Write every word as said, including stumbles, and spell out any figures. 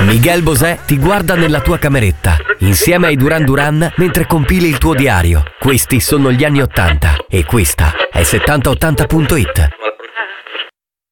Miguel Bosé ti guarda nella tua cameretta, insieme ai Duran Duran, mentre compili il tuo diario. Questi sono gli anni ottanta e questa è settanta ottanta punto it.